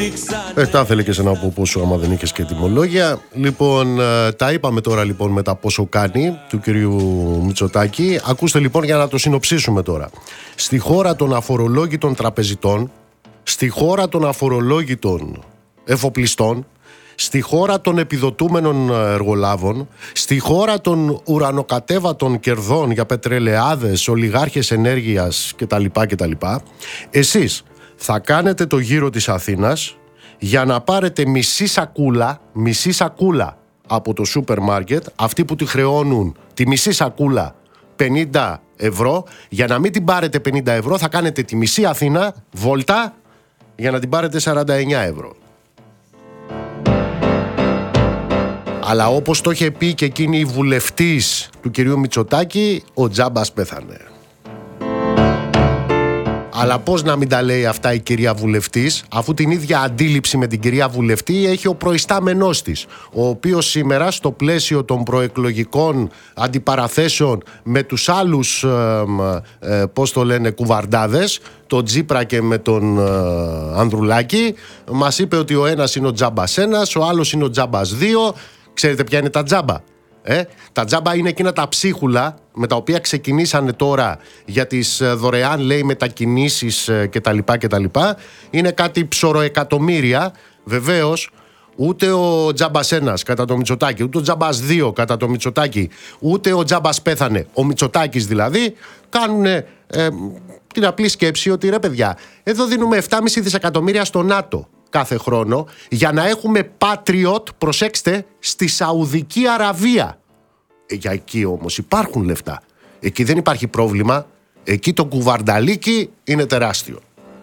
Τα ήθελε και σε να πω πόσο, άμα δεν είχες και τιμολόγια. Λοιπόν, τα είπαμε τώρα λοιπόν με τα πόσο κάνει του κυρίου Μητσοτάκη. Ακούστε λοιπόν για να το συνοψίσουμε τώρα. Στη χώρα των αφορολόγητων τραπεζιτών, στη χώρα των αφορολόγητων εφοπλιστών, στη χώρα των επιδοτούμενων εργολάβων, στη χώρα των ουρανοκατέβατων κερδών για πετρελαιάδες, ολιγάρχες ενέργειας κτλ. Εσείς θα κάνετε το γύρο της Αθήνας για να πάρετε μισή σακούλα από το σούπερ μάρκετ, αυτοί που τη χρεώνουν τη μισή σακούλα 50 ευρώ, για να μην την πάρετε 50 ευρώ θα κάνετε τη μισή Αθήνα βόλτα για να την πάρετε 49 ευρώ. Αλλά όπως το είχε πει και εκείνη η βουλευτής του κυρίου Μητσοτάκη, ο τζάμπας πέθανε. Αλλά πώς να μην τα λέει αυτά η κυρία βουλευτής, αφού την ίδια αντίληψη με την κυρία βουλευτή έχει ο προϊστάμενός της, ο οποίος σήμερα στο πλαίσιο των προεκλογικών αντιπαραθέσεων με τους άλλους κουβαρντάδες, τον Τζίπρα και με τον Ανδρουλάκη, μας είπε ότι ο ένας είναι ο τζάμπας ένας, ο άλλος είναι ο τζάμπας δύο. Ξέρετε ποια είναι τα τζάμπα? Τα τζάμπα είναι εκείνα τα ψίχουλα με τα οποία ξεκινήσανε τώρα για τις δωρεάν, λέει, μετακινήσεις κτλ. Είναι κάτι ψωροεκατομμύρια. Βεβαίως ούτε ο τζάμπας ένας κατά το Μητσοτάκη, ούτε ο τζάμπας δύο κατά το Μητσοτάκη, ούτε ο τζάμπας πέθανε, ο Μητσοτάκης δηλαδή, κάνουν την απλή σκέψη ότι ρε παιδιά, εδώ δίνουμε 7,5 δισεκατομμύρια στο ΝΑΤΟ κάθε χρόνο για να έχουμε Patriot, προσέξτε, στη Σαουδική Αραβία. Για εκεί όμως υπάρχουν λεφτά. Εκεί δεν υπάρχει πρόβλημα. Εκεί το κουβαρνταλίκι είναι τεράστιο.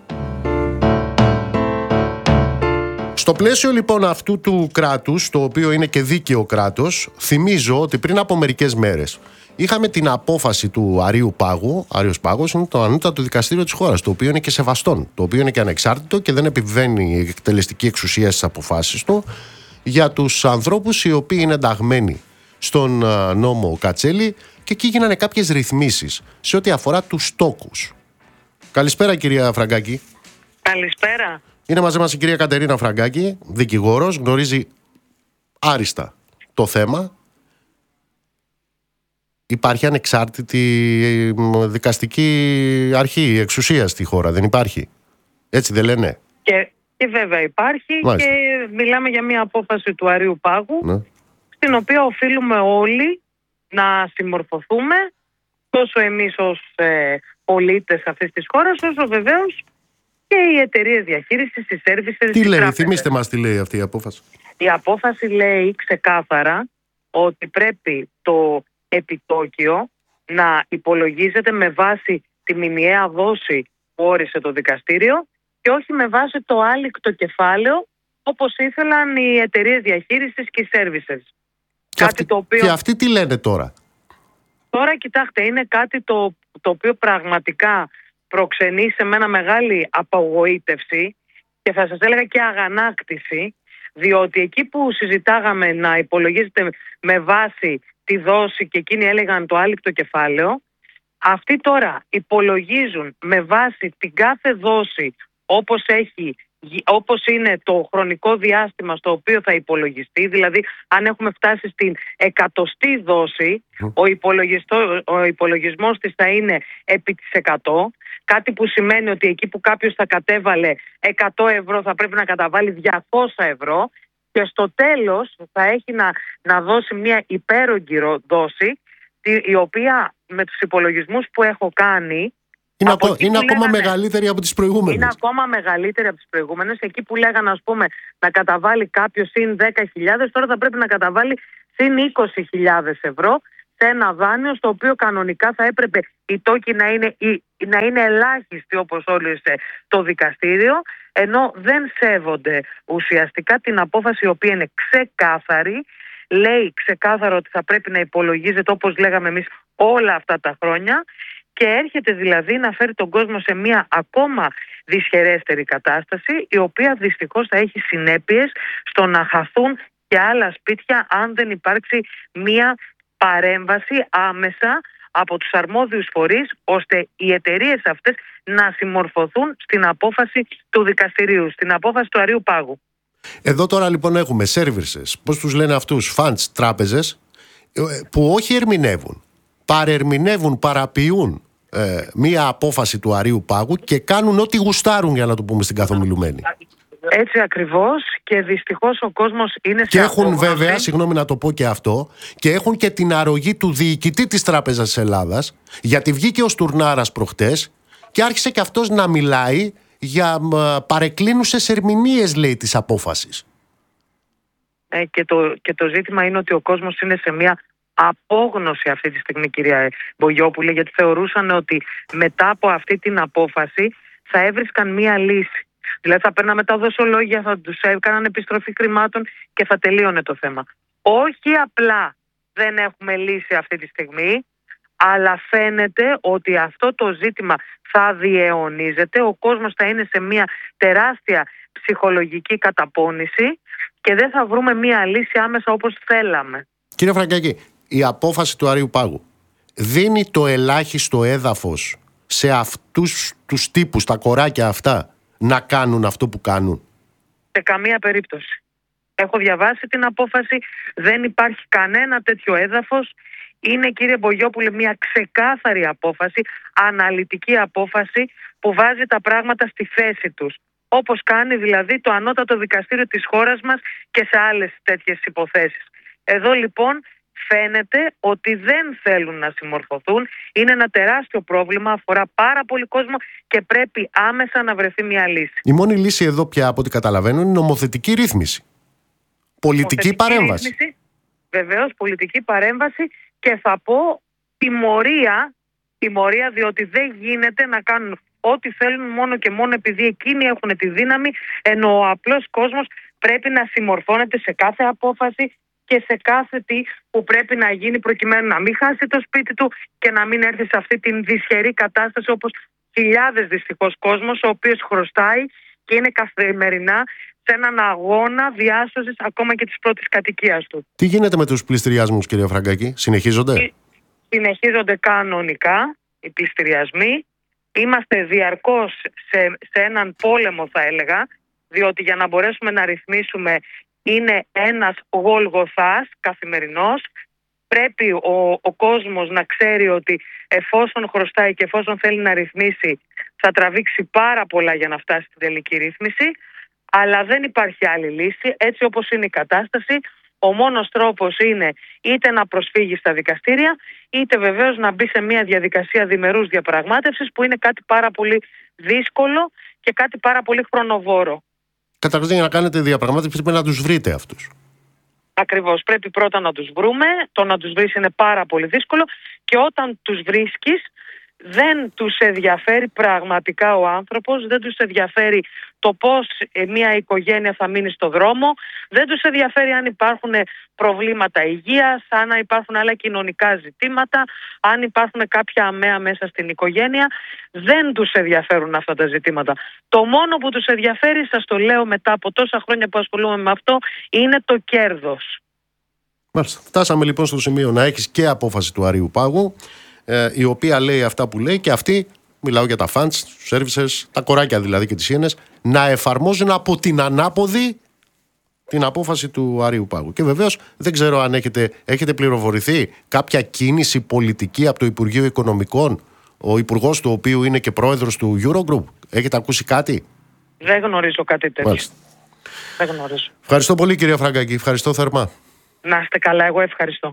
Στο πλαίσιο λοιπόν αυτού του κράτους, το οποίο είναι και δίκαιο κράτος, θυμίζω ότι πριν από μερικές μέρες είχαμε την απόφαση του Αρείου Πάγου. Άρειος Πάγος είναι το ανώτατο δικαστήριο της χώρας, το οποίο είναι και σεβαστόν, το οποίο είναι και ανεξάρτητο και δεν επιβαίνει η εκτελεστική εξουσία στις αποφάσεις του, για τους ανθρώπους οι οποίοι είναι ενταγμένοι στον νόμο Κατσέλη, και εκεί γίνανε κάποιες ρυθμίσεις σε ό,τι αφορά τους τόκους. Καλησπέρα κυρία Φραγκάκη. Καλησπέρα. Είναι μαζί μας η κυρία Κατερίνα Φραγκάκη, δικηγόρος, γνωρίζει άριστα το θέμα. Υπάρχει ανεξάρτητη δικαστική αρχή, εξουσία στη χώρα, δεν υπάρχει? Έτσι δεν λένε? Και βέβαια υπάρχει. Μάλιστα. Και μιλάμε για μια απόφαση του Αρείου Πάγου, ναι, στην οποία οφείλουμε όλοι να συμμορφωθούμε, τόσο εμείς ως πολίτες αυτής της χώρας, όσο βεβαίως και οι εταιρείες διαχείρισης, οι services. Τι λέει, θυμίστε μας τι λέει αυτή η απόφαση. Η απόφαση λέει ξεκάθαρα ότι πρέπει το επιτόκιο να υπολογίζεται με βάση τη μηνιαία δόση που όρισε το δικαστήριο και όχι με βάση το άλικτο κεφάλαιο όπως ήθελαν οι εταιρείες διαχείρισης και οι services. Και αυτοί τι λένε τώρα? Τώρα κοιτάξτε, είναι κάτι το οποίο πραγματικά προξενεί σε μένα μεγάλη απογοήτευση και θα σας έλεγα και αγανάκτηση, διότι εκεί που συζητάγαμε να υπολογίζεται με βάση τη δόση και εκείνοι έλεγαν το άλικτο κεφάλαιο, αυτοί τώρα υπολογίζουν με βάση την κάθε δόση όπως είναι το χρονικό διάστημα στο οποίο θα υπολογιστεί. Δηλαδή αν έχουμε φτάσει στην 100η δόση, ο υπολογισμός της θα είναι επί της 100, κάτι που σημαίνει ότι εκεί που κάποιος θα κατέβαλε 100 ευρώ θα πρέπει να καταβάλει 200 ευρώ και στο τέλος θα έχει να δώσει μια υπέρογγυρο δόση, η οποία με τους υπολογισμούς που έχω κάνει είναι ακόμα μεγαλύτερη από τις προηγούμενες. Είναι ακόμα μεγαλύτερη από τις προηγούμενες. Εκεί που λέγανε, ας πούμε, να καταβάλει κάποιος συν 10.000, τώρα θα πρέπει να καταβάλει συν 20.000 ευρώ σε ένα δάνειο στο οποίο κανονικά θα έπρεπε οι τόκοι να είναι ελάχιστοι όπως όρισε το δικαστήριο, ενώ δεν σέβονται ουσιαστικά την απόφαση η οποία είναι ξεκάθαρη. Λέει ξεκάθαρο ότι θα πρέπει να υπολογίζεται όπως λέγαμε εμείς όλα αυτά τα χρόνια και έρχεται δηλαδή να φέρει τον κόσμο σε μια ακόμα δυσχερέστερη κατάσταση, η οποία δυστυχώς θα έχει συνέπειες στο να χαθούν και άλλα σπίτια αν δεν υπάρξει μια παρέμβαση άμεσα από τους αρμόδιους φορείς, ώστε οι εταιρείες αυτές να συμμορφωθούν στην απόφαση του δικαστηρίου, στην απόφαση του Αρείου Πάγου. Εδώ τώρα λοιπόν έχουμε services, πώς τους λένε αυτούς, funds, τράπεζες, που όχι ερμηνεύουν, παρερμηνεύουν, παραποιούν μία απόφαση του Αρείου Πάγου και κάνουν ό,τι γουστάρουν, για να το πούμε στην καθομιλουμένη. Έτσι ακριβώς, και δυστυχώς ο κόσμος είναι σε και έχουν απόγνωση. Βέβαια, συγγνώμη να το πω και αυτό, και έχουν και την αρρωγή του διοικητή της Τράπεζας της Ελλάδας, γιατί βγήκε ο Στουρνάρας προχτές και άρχισε και αυτός να μιλάει για παρεκκλίνουσες ερμηνείες, λέει, της απόφασης. Και το ζήτημα είναι ότι ο κόσμος είναι σε μια απόγνωση αυτή τη στιγμή, κυρία Μπογιόπουλε, γιατί θεωρούσαν ότι μετά από αυτή την απόφαση θα έβρισκαν μια λύση. Δηλαδή θα παίρναμε τα δοσολόγια, θα τους έκαναν επιστροφή χρημάτων και θα τελείωνε το θέμα. Όχι απλά δεν έχουμε λύση αυτή τη στιγμή, αλλά φαίνεται ότι αυτό το ζήτημα θα διαιωνίζεται, ο κόσμος θα είναι σε μια τεράστια ψυχολογική καταπώνηση και δεν θα βρούμε μια λύση άμεσα όπως θέλαμε. Κύριε Φραγκάκη, η απόφαση του Αρείου Πάγου δίνει το ελάχιστο έδαφος σε αυτούς τους τύπους, τα κοράκια αυτά, να κάνουν αυτό που κάνουν? Σε καμία περίπτωση. Έχω διαβάσει την απόφαση, δεν υπάρχει κανένα τέτοιο έδαφος. Είναι, κύριε Μπογιόπουλε, μια ξεκάθαρη απόφαση, αναλυτική απόφαση που βάζει τα πράγματα στη θέση τους. Όπως κάνει δηλαδή το ανώτατο δικαστήριο της χώρας μας και σε άλλες τέτοιες υποθέσεις. Εδώ λοιπόν φαίνεται ότι δεν θέλουν να συμμορφωθούν. Είναι ένα τεράστιο πρόβλημα, αφορά πάρα πολύ κόσμο και πρέπει άμεσα να βρεθεί μια λύση. Η μόνη λύση εδώ πια, από ό,τι καταλαβαίνω, είναι νομοθετική ρύθμιση. Πολιτική παρέμβαση. Βεβαίως, πολιτική παρέμβαση, και θα πω τιμωρία, διότι δεν γίνεται να κάνουν ό,τι θέλουν μόνο και μόνο επειδή εκείνοι έχουν τη δύναμη, ενώ ο απλός κόσμος πρέπει να συμμορφώνεται σε κάθε απόφαση και σε κάθε τι που πρέπει να γίνει προκειμένου να μην χάσει το σπίτι του και να μην έρθει σε αυτή την δυσχερή κατάσταση, όπως χιλιάδες δυστυχώς κόσμος, ο οποίος χρωστάει και είναι καθημερινά σε έναν αγώνα διάσωσης ακόμα και της πρώτης κατοικίας του. Τι γίνεται με τους πληστηριασμούς, κυρία Φραγκάκη, συνεχίζονται? Συνεχίζονται κανονικά οι πληστηριασμοί. Είμαστε διαρκώς σε έναν πόλεμο, θα έλεγα, διότι για να μπορέσουμε να ρυθμίσουμε είναι ένας γολγοθάς καθημερινός. Πρέπει ο κόσμος να ξέρει ότι εφόσον χρωστάει και εφόσον θέλει να ρυθμίσει, θα τραβήξει πάρα πολλά για να φτάσει στην τελική ρύθμιση. Αλλά δεν υπάρχει άλλη λύση. Έτσι όπως είναι η κατάσταση, ο μόνος τρόπος είναι είτε να προσφύγει στα δικαστήρια, είτε βεβαίως να μπει σε μια διαδικασία διμερούς διαπραγμάτευσης, που είναι κάτι πάρα πολύ δύσκολο και κάτι πάρα πολύ χρονοβόρο. Καταρχήν, για να κάνετε διαπραγμάτευση πρέπει να τους βρείτε αυτούς. Ακριβώς. Πρέπει πρώτα να τους βρούμε. Το να τους βρεις είναι πάρα πολύ δύσκολο, και όταν τους βρίσκεις δεν τους ενδιαφέρει πραγματικά ο άνθρωπος, δεν τους ενδιαφέρει το πώς μια οικογένεια θα μείνει στο δρόμο, δεν τους ενδιαφέρει αν υπάρχουν προβλήματα υγείας, αν υπάρχουν άλλα κοινωνικά ζητήματα, αν υπάρχουν κάποια αμαία μέσα στην οικογένεια. Δεν τους ενδιαφέρουν αυτά τα ζητήματα. Το μόνο που τους ενδιαφέρει, σας το λέω μετά από τόσα χρόνια που ασχολούμαι με αυτό, είναι το κέρδος. Μάλιστα. Φτάσαμε λοιπόν στο σημείο να έχεις και απόφαση του Αρείου Πάγου, η οποία λέει αυτά που λέει, και αυτή, μιλάω για τα funds, τους services, τα κοράκια δηλαδή και τις ιένες, να εφαρμόζουν από την ανάποδη την απόφαση του Αρείου Πάγου. Και βεβαίως δεν ξέρω αν έχετε πληροφορηθεί κάποια κίνηση πολιτική από το Υπουργείο Οικονομικών, ο υπουργός του οποίου είναι και πρόεδρος του Eurogroup. Έχετε ακούσει κάτι? Δεν γνωρίζω κάτι τέτοιο. Μάλιστα. Δεν γνωρίζω. Ευχαριστώ πολύ, κυρία Φραγκάκη. Ευχαριστώ θερμά. Να είστε καλά, εγώ ευχαριστώ.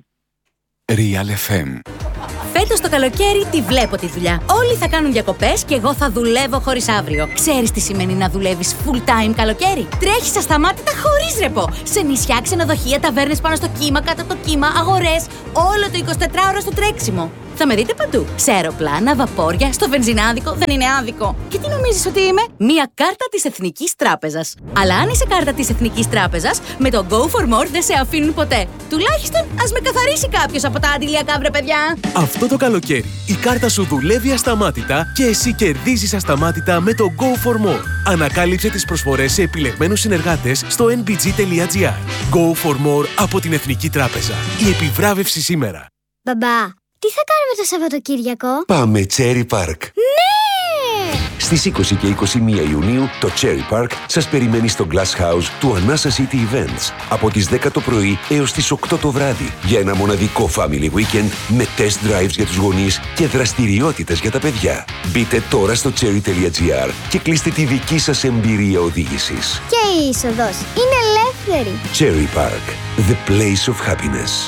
Real FM. Φέτος το καλοκαίρι τη βλέπω τη δουλειά. Όλοι θα κάνουν διακοπές και εγώ θα δουλεύω χωρίς αύριο. Ξέρεις τι σημαίνει να δουλεύεις full time καλοκαίρι? Τρέχεις ασταμάτητα χωρίς ρεπό. Σε νησιά, ξενοδοχεία, ταβέρνες πάνω στο κύμα, κάτω από το κύμα, αγορές. Όλο το 24ωρο στο τρέξιμο. Θα με δείτε παντού. Σε αεροπλάνα, βαπόρια, στο βενζινάδικο. Δεν είναι άδικο. Και τι νομίζεις ότι είμαι? Μία κάρτα της Εθνικής Τράπεζας. Αλλά αν είσαι κάρτα της Εθνικής Τράπεζας, με το Go for More δεν σε αφήνουν ποτέ. Τουλάχιστον ας με καθαρίσει κάποιος από τα αντιλιακά, βρε παιδιά. Αυτό το καλοκαίρι η κάρτα σου δουλεύει ασταμάτητα και εσύ κερδίζεις ασταμάτητα με το Go for More. Ανακάλυψε τις προσφορές σε επιλεγμένους συνεργάτες στο nbg.gr. Go for More από την Εθνική Τράπεζα. Η επιβράβευση σήμερα. Μπαμπά, τι θα κάνουμε το Σαββατοκύριακο? Πάμε Cherry Park. Ναι! Στις 20 και 21 Ιουνίου το Cherry Park σας περιμένει στο Glass House του Anasa City Events από τις 10 το πρωί έως τις 8 το βράδυ για ένα μοναδικό family weekend με test drives για τους γονείς και δραστηριότητες για τα παιδιά. Μπείτε τώρα στο cherry.gr και κλείστε τη δική σας εμπειρία οδήγησης. Και η είσοδος είναι ελεύθερη. Cherry Park, the place of happiness.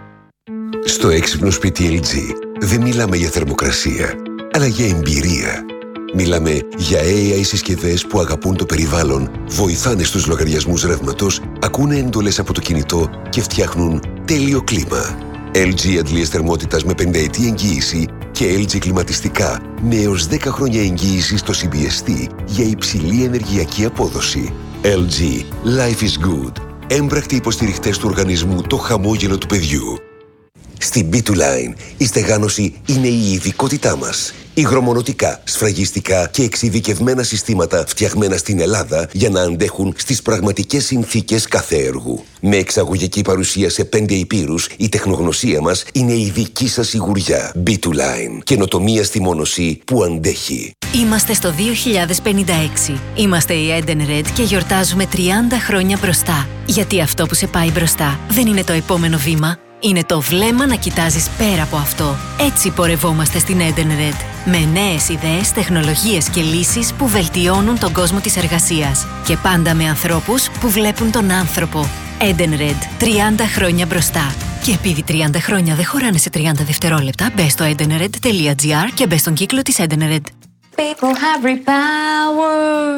Στο έξυπνο σπίτι LG δεν μιλάμε για θερμοκρασία, αλλά για εμπειρία. Μιλάμε για AI συσκευές που αγαπούν το περιβάλλον, βοηθάνε στους λογαριασμούς ρεύματος, ακούνε εντολές από το κινητό και φτιάχνουν τέλειο κλίμα. LG αντλίες θερμότητας με 5 ετή εγγύηση και LG κλιματιστικά με έως 10 χρόνια εγγύηση στο CBST για υψηλή ενεργειακή απόδοση. LG. Life is good. Έμπρακτοι υποστηριχτές του οργανισμού Το Χαμόγελο του Παιδιού. Στην B2Line η στεγάνωση είναι η ειδικότητά μας. Υγρομονωτικά, σφραγιστικά και εξειδικευμένα συστήματα φτιαγμένα στην Ελλάδα για να αντέχουν στις πραγματικές συνθήκες κάθε έργου. Με εξαγωγική παρουσία σε 5 ηπείρους, η τεχνογνωσία μας είναι η δική σας σιγουριά. B2Line. Καινοτομία στη μόνωση που αντέχει. Είμαστε στο 2056. Είμαστε η Edenred και γιορτάζουμε 30 χρόνια μπροστά. Γιατί αυτό που σε πάει μπροστά δεν είναι το επόμενο βήμα. Είναι το βλέμμα να κοιτάζεις πέρα από αυτό. Έτσι πορευόμαστε στην Edenred. Με νέες ιδέες, τεχνολογίες και λύσεις που βελτιώνουν τον κόσμο της εργασίας. Και πάντα με ανθρώπους που βλέπουν τον άνθρωπο. Edenred. 30 χρόνια μπροστά. Και επειδή 30 χρόνια δεν χωράνε σε 30 δευτερόλεπτα, μπες στο edenred.gr και μπες στον κύκλο της Edenred. People have repower.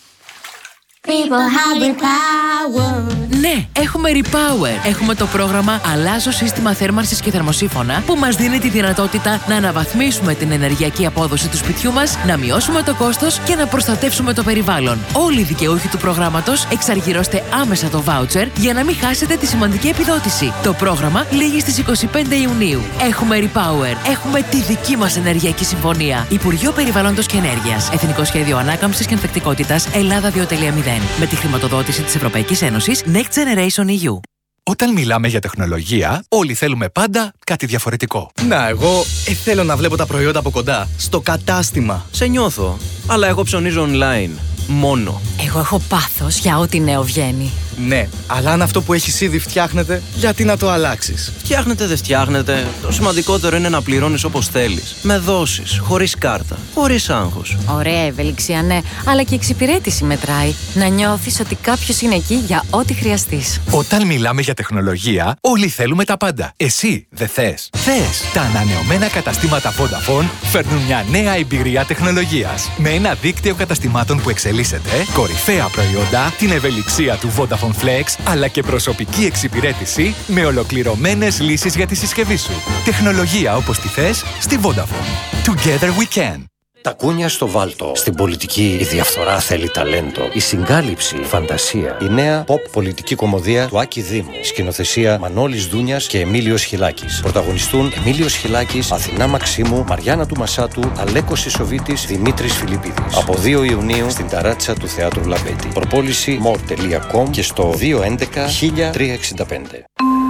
People have repower. Ναι, έχουμε Repower. Έχουμε το πρόγραμμα Αλλάζω σύστημα θέρμανσης και θερμοσύφωνα που μας δίνει τη δυνατότητα να αναβαθμίσουμε την ενεργειακή απόδοση του σπιτιού μας, να μειώσουμε το κόστος και να προστατεύσουμε το περιβάλλον. Όλοι οι δικαιούχοι του προγράμματος εξαργυρώστε άμεσα το voucher για να μην χάσετε τη σημαντική επιδότηση. Το πρόγραμμα λήγει στις 25 Ιουνίου. Έχουμε Repower. Έχουμε τη δική μας ενεργειακή συμφωνία. Υπουργείο Περιβάλλοντος και Ενέργειας. Εθνικό Σχέδιο Ανάκαμψης και Ανθεκτικότητας Ελλάδα 2.0. Με τη χρηματοδότηση της Ευρωπαϊκής Ένωσης Next Generation EU. Όταν μιλάμε για τεχνολογία, όλοι θέλουμε πάντα κάτι διαφορετικό. Να, εγώ θέλω να βλέπω τα προϊόντα από κοντά. Στο κατάστημα. Σε νιώθω. Αλλά εγώ ψωνίζω online. Μόνο. Εγώ έχω πάθος για ό,τι νέο βγαίνει. Ναι, αλλά αν αυτό που έχεις ήδη φτιάχνεται, γιατί να το αλλάξεις? Φτιάχνετε, δεν φτιάχνετε. Το σημαντικότερο είναι να πληρώνεις όπως θέλεις. Με δόσεις, χωρίς κάρτα, χωρίς άγχος. Ωραία ευελιξία, ναι, αλλά και εξυπηρέτηση μετράει. Να νιώθεις ότι κάποιος είναι εκεί για ό,τι χρειαστείς. Όταν μιλάμε για τεχνολογία, όλοι θέλουμε τα πάντα. Εσύ δεν θες? Θες! Τα ανανεωμένα καταστήματα Vodafone φέρνουν μια νέα εμπειρία τεχνολογίας. Με ένα δίκτυο καταστημάτων που εξελίσσεται, κορυφαία προϊόντα, την ευελιξία του Vodafone Flex, αλλά και προσωπική εξυπηρέτηση με ολοκληρωμένες λύσεις για τη συσκευή σου. Τεχνολογία όπως τη θες στη Vodafone. Together we can. Τα κούνια στο βάλτο. Στην πολιτική η διαφθορά θέλει ταλέντο. Η συγκάλυψη, φαντασία. Η νέα pop πολιτική κομμωδία του Άκη Δήμου. Σκηνοθεσία Μανώλης Δούνιας και Εμίλιος Χιλάκης. Πρωταγωνιστούν Εμίλιος Χιλάκης, Αθηνά Μαξίμου, Μαριάννα του Μασάτου, Αλέκος Ισοβίτης, Δημήτρης Φιλίππιδης. Από 2 Ιουνίου στην ταράτσα του Θεάτρου Λαμπέτη. Προπόληση more.com και στο 211 1365.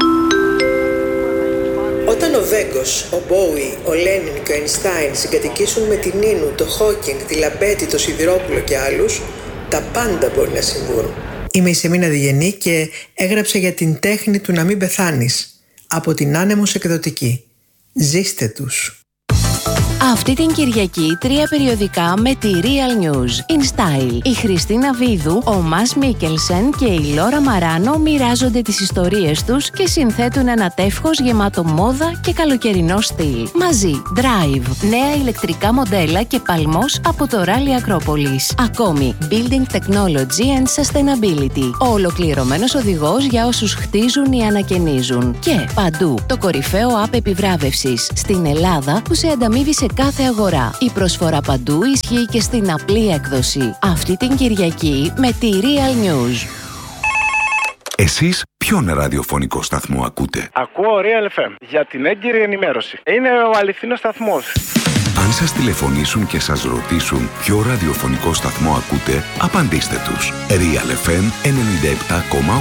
Όταν ο Βέγκος, ο Μπόουι, ο Λένιν και ο Αϊνστάιν συγκατοικήσουν με την Νίνου, το Χόκινγκ, τη Λαμπέτη, το Σιδηρόπουλο και άλλους, τα πάντα μπορεί να συμβούν. Είμαι η Σεμίνα Διγενή και έγραψα για την τέχνη του να μην πεθάνεις. Από την Άνεμος Εκδοτική. Ζήστε τους. Αυτή την Κυριακή 3 περιοδικά με τη Real News. In Style. Η Χριστίνα Βίδου, ο Μας Μίκελσεν και η Λόρα Μαράνο μοιράζονται τις ιστορίες τους και συνθέτουν ένα τεύχος γεμάτο μόδα και καλοκαιρινό στυλ. Μαζί, Drive, νέα ηλεκτρικά μοντέλα και παλμός από το Rally Ακρόπολης. Ακόμη, Building Technology and Sustainability. Ο ολοκληρωμένος οδηγός για όσους χτίζουν ή ανακαινίζουν. Και παντού, το κορυφαίο app επιβράβευσης στην Ελλάδα που σε ανταμείβει σε κάθε αγορά. Η προσφορά παντού ισχύει και στην απλή έκδοση. Αυτή την Κυριακή με τη Real News. Εσείς ποιον ραδιοφωνικό σταθμό ακούτε? Ακούω Real FM για την έγκυρη ενημέρωση. Είναι ο αληθινός σταθμός. Αν σας τηλεφωνήσουν και σας ρωτήσουν ποιο ραδιοφωνικό σταθμό ακούτε, απαντήστε τους. Real FM 97,8.